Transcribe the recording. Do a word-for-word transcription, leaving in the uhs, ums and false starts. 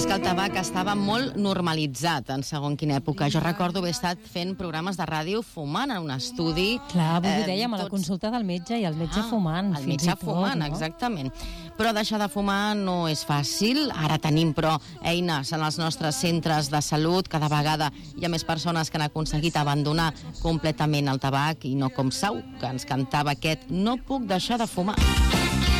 És que el tabac estava molt normalitzat en segon quina època. Jo recordo haver estat fent programes de ràdio fumant en un estudi. Clar, avui ho dèiem, a la consulta del metge i el metge fumant. El metge fumant, exactament. Però deixar de fumar no és fàcil. Ara tenim, però, eines en els nostres centres de salut. Cada vegada hi ha més persones que han aconseguit abandonar completament el tabac i no com Sau, que ens cantava aquest "No puc deixar de fumar".